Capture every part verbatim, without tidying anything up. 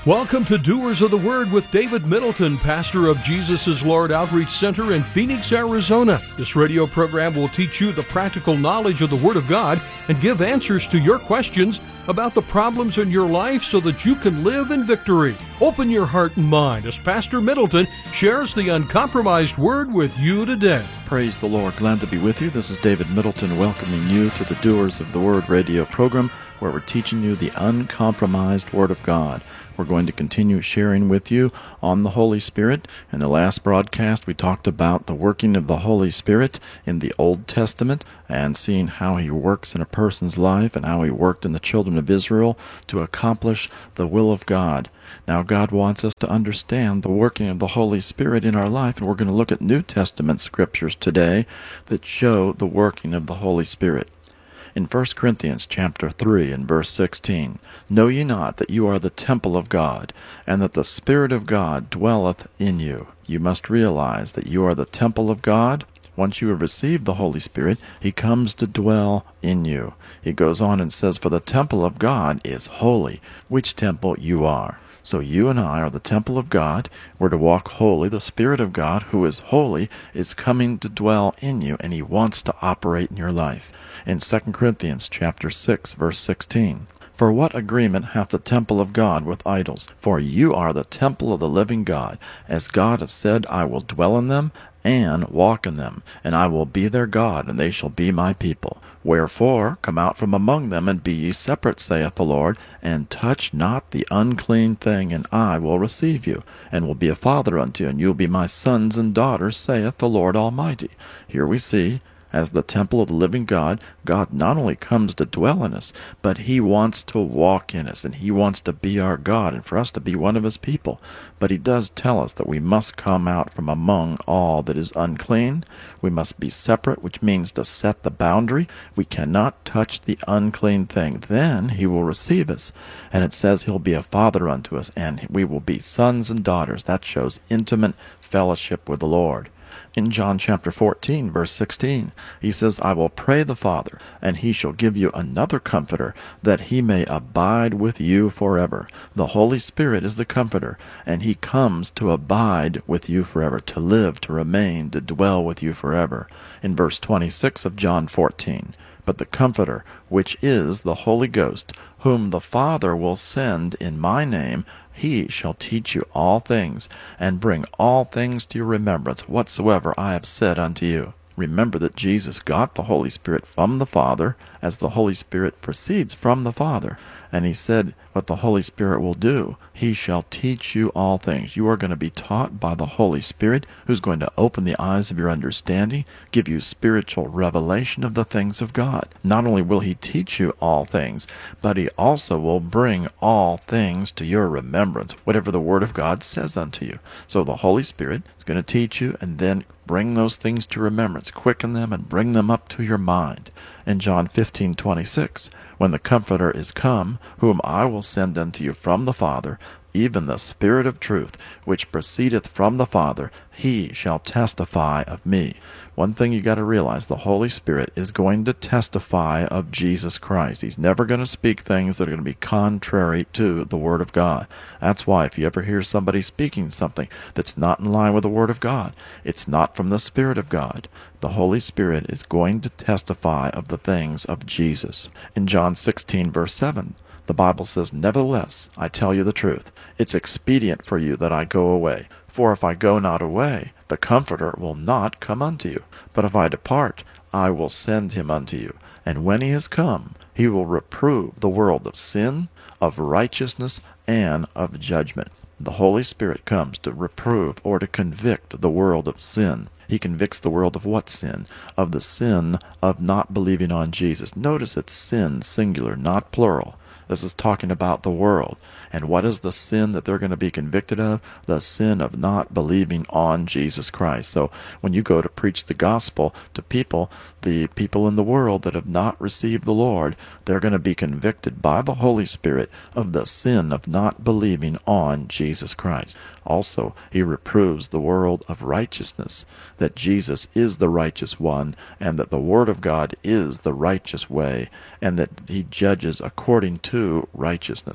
Welcome to Doers of the Word with David Middleton, pastor of Jesus is Lord Outreach Center in Phoenix, Arizona. This radio program will teach you the practical knowledge of the Word of God and give answers to your questions about the problems in your life so that you can live in victory. Open your heart and mind as Pastor Middleton shares the uncompromised Word with you today. Praise the Lord. Glad to be with you. This is David Middleton welcoming you to the Doers of the Word radio program, where we're teaching you the uncompromised Word of God. We're going to continue sharing with you on the Holy Spirit. In the last broadcast, we talked about the working of the Holy Spirit in the Old Testament and seeing how he works in a person's life and how he worked in the children of Israel to accomplish the will of God. Now, God wants us to understand the working of the Holy Spirit in our life, and we're going to look at New Testament scriptures today that show the working of the Holy Spirit. In First Corinthians chapter three and verse sixteen, Know ye not that you are the temple of God, and that the Spirit of God dwelleth in you? You must realize that you are the temple of God. Once you have received the Holy Spirit, he comes to dwell in you. He goes on and says, For the temple of God is holy, which temple you are. So you and I are the temple of God. We're to walk holy. The Spirit of God, who is holy, is coming to dwell in you, and he wants to operate in your life. In Second Corinthians chapter six, verse sixteen, For what agreement hath the temple of God with idols? For you are the temple of the living God. As God hath said, I will dwell in them, and walk in them, and I will be their God, and they shall be my people. Wherefore, come out from among them, and be ye separate, saith the Lord, and touch not the unclean thing, and I will receive you, and will be a father unto you, and you will be my sons and daughters, saith the Lord Almighty. Here we see, as the temple of the living God, God not only comes to dwell in us, but he wants to walk in us, and he wants to be our God, and for us to be one of his people. But he does tell us that we must come out from among all that is unclean. We must be separate, which means to set the boundary. We cannot touch the unclean thing. Then he will receive us. And it says he'll be a father unto us, and we will be sons and daughters. That shows intimate fellowship with the Lord. In John chapter fourteen, verse sixteen, he says, I will pray the Father, and he shall give you another Comforter, that he may abide with you forever. The Holy Spirit is the Comforter, and he comes to abide with you forever, to live, to remain, to dwell with you forever. In verse twenty-six of John fourteen, But the Comforter, which is the Holy Ghost, whom the Father will send in my name, he shall teach you all things, and bring all things to your remembrance, whatsoever I have said unto you. Remember that Jesus got the Holy Spirit from the Father, as the Holy Spirit proceeds from the Father. And he said what the Holy Spirit will do. He shall teach you all things. You are going to be taught by the Holy Spirit, who's going to open the eyes of your understanding, give you spiritual revelation of the things of God. Not only will he teach you all things, but he also will bring all things to your remembrance, whatever the Word of God says unto you. So the Holy Spirit is going to teach you and then bring those things to remembrance, quicken them, and bring them up to your mind. In John fifteen twenty-six, When the Comforter is come, whom I will send unto you from the Father, even the Spirit of truth, which proceedeth from the Father, he shall testify of me. One thing you got to realize, the Holy Spirit is going to testify of Jesus Christ. He's never going to speak things that are going to be contrary to the Word of God. That's why if you ever hear somebody speaking something that's not in line with the Word of God, it's not from the Spirit of God. The Holy Spirit is going to testify of the things of Jesus. In John sixteen, verse seven, the Bible says, Nevertheless, I tell you the truth. It's expedient for you that I go away. For if I go not away, the Comforter will not come unto you. But if I depart, I will send him unto you. And when he is come, he will reprove the world of sin, of righteousness, and of judgment. The Holy Spirit comes to reprove or to convict the world of sin. He convicts the world of what sin? Of the sin of not believing on Jesus. Notice it's sin, singular, not plural. This is talking about the world. And what is the sin that they're going to be convicted of? The sin of not believing on Jesus Christ. So when you go to preach the gospel to people, the people in the world that have not received the Lord, they're going to be convicted by the Holy Spirit of the sin of not believing on Jesus Christ. Also, he reproves the world of righteousness, that Jesus is the righteous one, and that the Word of God is the righteous way, and that he judges according to righteousness.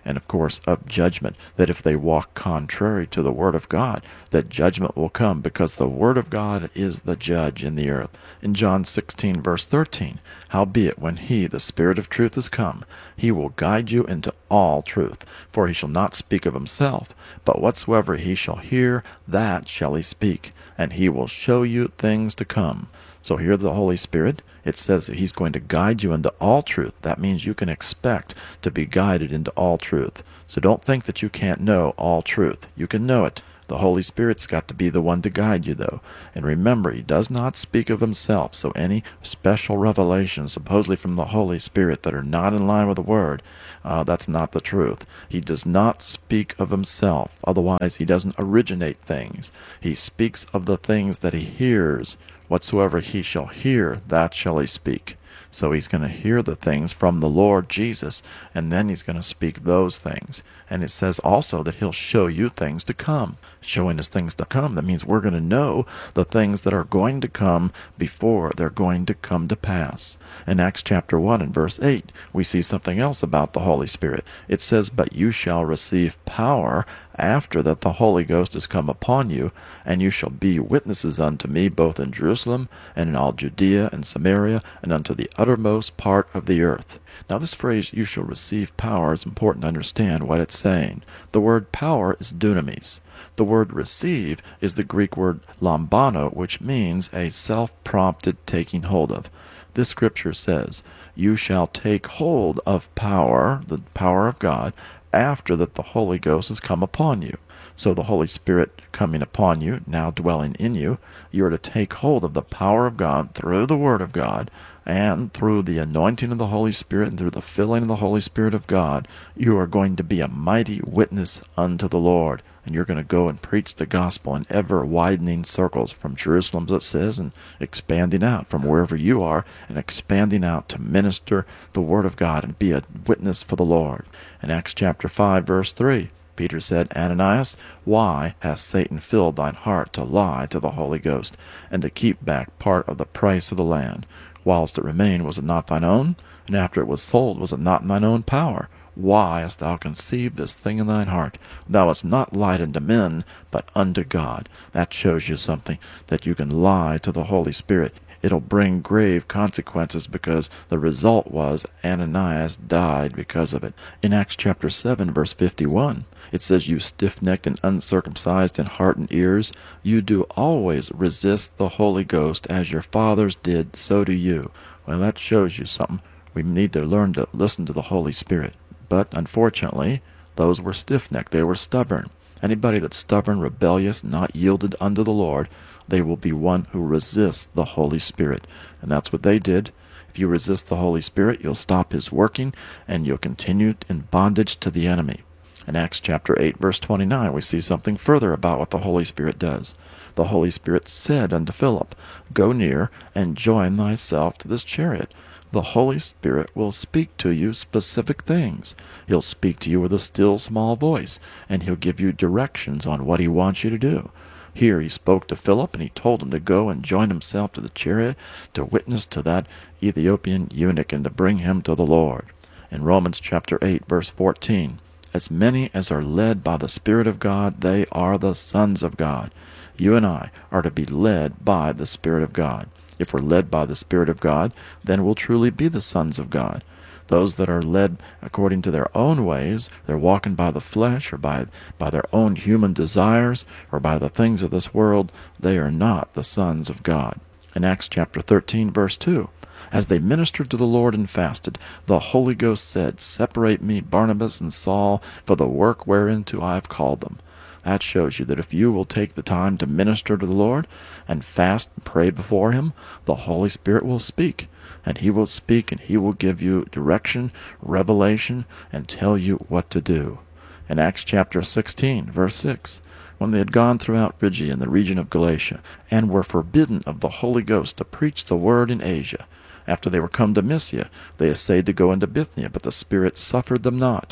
and of course of judgment, that if they walk contrary to the word of God, that judgment will come, because the word of God is the judge in the earth. In John sixteen, verse thirteen, howbeit when he, the Spirit of truth, is come, he will guide you into all truth. For he shall not speak of himself, but whatsoever he shall hear, that shall he speak, and he will show you things to come. So here the Holy Spirit, it says that he's going to guide you into all truth. That means you can expect to be guided into all truth. So don't think that you can't know all truth. You can know it. The Holy Spirit's got to be the one to guide you, though. And remember, he does not speak of himself. So any special revelations, supposedly from the Holy Spirit, that are not in line with the Word, uh, that's not the truth. He does not speak of himself. Otherwise, he doesn't originate things. He speaks of the things that he hears. Whatsoever he shall hear, that shall he speak. So he's going to hear the things from the Lord Jesus, and then he's going to speak those things. And it says also that he'll show you things to come. Showing us things to come, that means we're going to know the things that are going to come before they're going to come to pass. In Acts chapter one and verse eight, we see something else about the Holy Spirit. It says, but you shall receive power after that the Holy Ghost is come upon you, and you shall be witnesses unto me both in Jerusalem and in all Judea and Samaria and unto the uttermost part of the earth. Now this phrase, you shall receive power, is important to understand what it's saying. The word power is dunamis. The word receive is the Greek word lambano, which means a self-prompted taking hold of. This scripture says, you shall take hold of power, the power of God, after that the Holy Ghost has come upon you. So the Holy Spirit coming upon you, now dwelling in you, you are to take hold of the power of God through the Word of God, and through the anointing of the Holy Spirit and through the filling of the Holy Spirit of God, you are going to be a mighty witness unto the Lord. And you're going to go and preach the gospel in ever-widening circles from Jerusalem, as it says, and expanding out from wherever you are, and expanding out to minister the Word of God and be a witness for the Lord. In Acts chapter five, verse three, Peter said, Ananias, why hath Satan filled thine heart to lie to the Holy Ghost, and to keep back part of the price of the land? Whilst it remained, was it not thine own? And after it was sold, was it not in thine own power? Why hast thou conceived this thing in thine heart? Thou hast not lied unto men, but unto God. That shows you something, that you can lie to the Holy Spirit. It'll bring grave consequences, because the result was Ananias died because of it. In Acts chapter seven, verse fifty-one, it says, you stiff-necked and uncircumcised in heart and ears, you do always resist the Holy Ghost, as your fathers did, so do you. Well, that shows you something. We need to learn to listen to the Holy Spirit. But unfortunately, those were stiff-necked. They were stubborn. Anybody that's stubborn, rebellious, not yielded unto the Lord, they will be one who resists the Holy Spirit. And that's what they did. If you resist the Holy Spirit, you'll stop his working, and you'll continue in bondage to the enemy. In Acts chapter eight, verse twenty-nine, we see something further about what the Holy Spirit does. The Holy Spirit said unto Philip, go near and join thyself to this chariot. The Holy Spirit will speak to you specific things. He'll speak to you with a still small voice, and he'll give you directions on what he wants you to do. Here he spoke to Philip, and he told him to go and join himself to the chariot to witness to that Ethiopian eunuch and to bring him to the Lord. In Romans chapter eight, verse fourteen, as many as are led by the Spirit of God, they are the sons of God. You and I are to be led by the Spirit of God. If we're led by the Spirit of God, then we'll truly be the sons of God. Those that are led according to their own ways, they're walking by the flesh or by, by their own human desires or by the things of this world, they are not the sons of God. In Acts chapter thirteen, verse two, as they ministered to the Lord and fasted, the Holy Ghost said, separate me, Barnabas and Saul, for the work whereinto I have called them. That shows you that if you will take the time to minister to the Lord and fast and pray before him, the Holy Spirit will speak. And he will speak, and he will give you direction, revelation, and tell you what to do. In Acts chapter sixteen, verse six, when they had gone throughout Phrygia and the region of Galatia, and were forbidden of the Holy Ghost to preach the word in Asia, after they were come to Mysia, they essayed to go into Bithynia, but the Spirit suffered them not.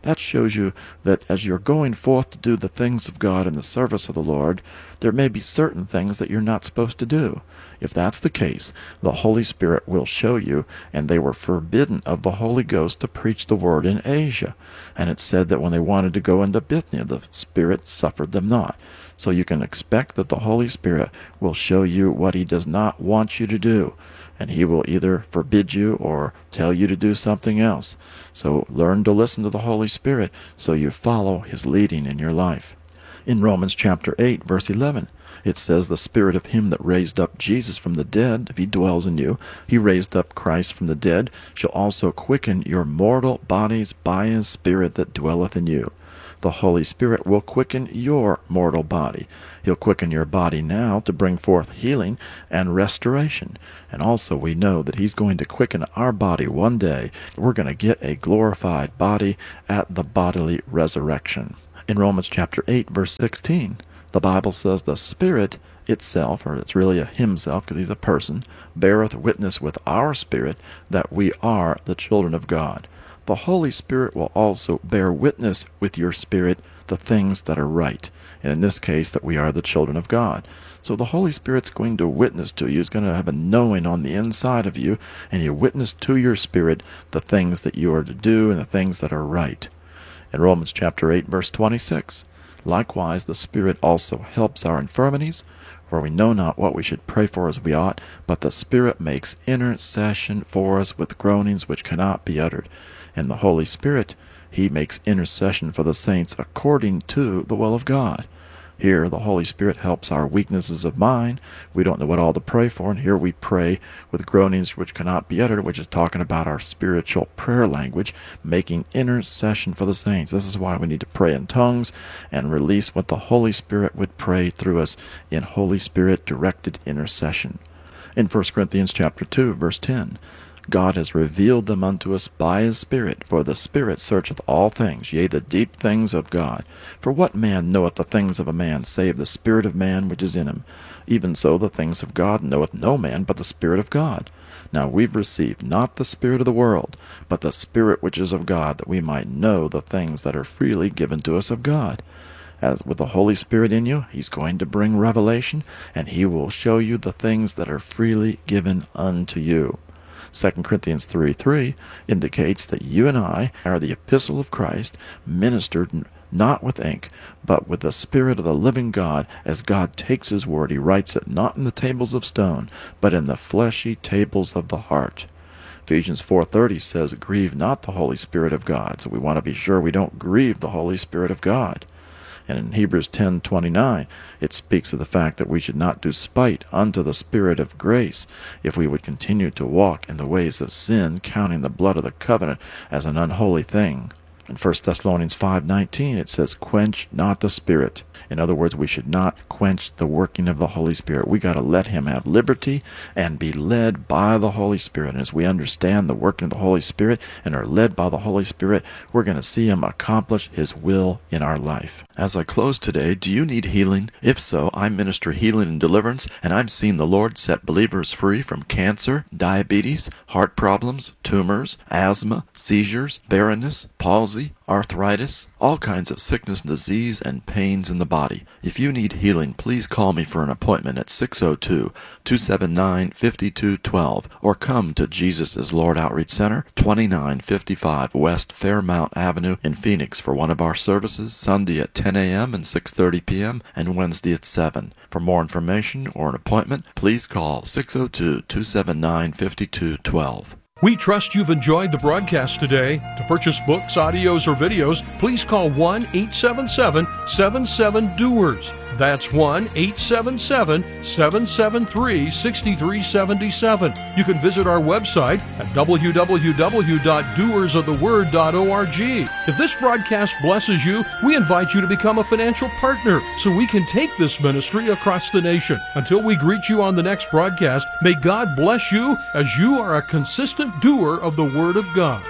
That shows you that as you're going forth to do the things of God in the service of the Lord, there may be certain things that you're not supposed to do. If that's the case, the Holy Spirit will show you, and they were forbidden of the Holy Ghost to preach the word in Asia. And it said that when they wanted to go into Bithynia, the Spirit suffered them not. So you can expect that the Holy Spirit will show you what he does not want you to do, and he will either forbid you or tell you to do something else. So learn to listen to the Holy Spirit so you follow his leading in your life. In Romans chapter eight, verse eleven, it says, "The Spirit of him that raised up Jesus from the dead, if he dwells in you, he raised up Christ from the dead, shall also quicken your mortal bodies by his Spirit that dwelleth in you." The Holy Spirit will quicken your mortal body. He'll quicken your body now to bring forth healing and restoration. And also we know that he's going to quicken our body one day. We're going to get a glorified body at the bodily resurrection. In Romans chapter eight, verse sixteen, the Bible says, "The Spirit itself," or it's really a himself because he's a person, "beareth witness with our spirit that we are the children of God." The Holy Spirit will also bear witness with your spirit the things that are right, and in this case that we are the children of God. So the Holy Spirit's going to witness to you. He's going to have a knowing on the inside of you, and you witness to your spirit the things that you are to do and the things that are right. In Romans chapter eight, verse twenty-six, "Likewise the Spirit also helps our infirmities, for we know not what we should pray for as we ought, but the Spirit makes intercession for us with groanings which cannot be uttered." And the Holy Spirit, he makes intercession for the saints according to the will of God. Here, the Holy Spirit helps our weaknesses of mind. We don't know what all to pray for, and here we pray with groanings which cannot be uttered, which is talking about our spiritual prayer language, making intercession for the saints. This is why we need to pray in tongues and release what the Holy Spirit would pray through us in Holy Spirit-directed intercession. In First Corinthians chapter two, verse ten, "God has revealed them unto us by his Spirit, for the Spirit searcheth all things, yea, the deep things of God. For what man knoweth the things of a man, save the spirit of man which is in him? Even so the things of God knoweth no man but the Spirit of God. Now we've received not the spirit of the world, but the Spirit which is of God, that we might know the things that are freely given to us of God." As with the Holy Spirit in you, he's going to bring revelation, and he will show you the things that are freely given unto you. Second Corinthians three three indicates that you and I are the epistle of Christ, ministered not with ink, but with the Spirit of the living God. As God takes his word, he writes it not in the tables of stone, but in the fleshy tables of the heart. Ephesians four thirty says, "Grieve not the Holy Spirit of God." So we want to be sure we don't grieve the Holy Spirit of God. And in Hebrews ten twenty-nine, it speaks of the fact that we should not do spite unto the Spirit of grace if we would continue to walk in the ways of sin, counting the blood of the covenant as an unholy thing. In First Thessalonians five nineteen, it says, "Quench not the Spirit." In other words, we should not quench the working of the Holy Spirit. We got to let him have liberty and be led by the Holy Spirit. And as we understand the working of the Holy Spirit and are led by the Holy Spirit, we're going to see him accomplish his will in our life. As I close today, do you need healing? If so, I minister healing and deliverance, and I've seen the Lord set believers free from cancer, diabetes, heart problems, tumors, asthma, seizures, barrenness, palsy, arthritis, all kinds of sickness, disease, and pains in the body. If you need healing, please call me for an appointment at six oh two, two seven nine, five two one two or come to Jesus is Lord Outreach Center, twenty-nine fifty-five West Fairmount Avenue in Phoenix for one of our services, Sunday at ten a.m. and six thirty p.m. and Wednesday at seven. For more information or an appointment, please call six oh two, two seven nine, five two one two. We trust you've enjoyed the broadcast today. To purchase books, audios, or videos, please call one eight seven seven, seven seven, doers. That's one eight seven seven, seven seven three, six three seven seven. You can visit our website at w w w dot doers of the word dot org. If this broadcast blesses you, we invite you to become a financial partner so we can take this ministry across the nation. Until we greet you on the next broadcast, may God bless you as you are a consistent doer of the Word of God.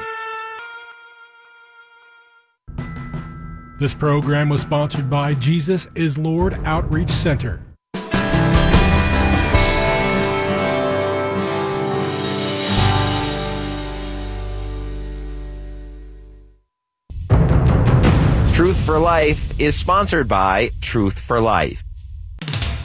This program was sponsored by Jesus is Lord Outreach Center. for Life is sponsored by Truth for Life.